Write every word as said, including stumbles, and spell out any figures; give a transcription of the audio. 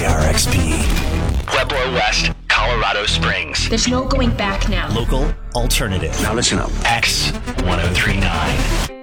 K R X P. Pueblo West, Colorado Springs. There's no going back now. Local alternative. Now listen up. X ten thirty-nine.